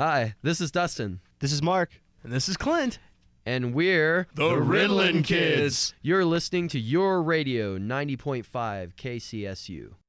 Hi, this is Dustin. This is Mark. And this is Clint. And we're The Ritalin Kids. You're listening to Your Radio 90.5 KCSU.